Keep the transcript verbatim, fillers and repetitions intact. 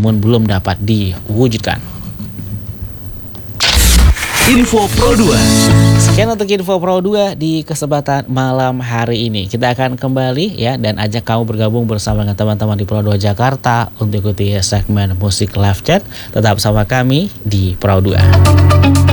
namun belum dapat diwujudkan. Info Pro dua. Sekian untuk Info Pro dua di kesempatan malam hari ini. Kita akan kembali ya dan ajak kamu bergabung bersama dengan teman-teman di Pro dua Jakarta untuk ikuti segmen musik live chat. Tetap sama kami di Pro dua.